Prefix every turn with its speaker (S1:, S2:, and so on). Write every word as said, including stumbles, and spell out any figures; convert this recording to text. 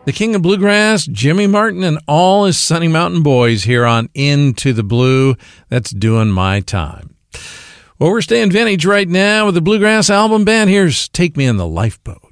S1: the king of bluegrass, Jimmy Martin, and all his Sunny Mountain boys here on Into the Blue. That's doing my time. Well, we're staying vintage right now with the Bluegrass Album Band. Here's Take Me in the Lifeboat.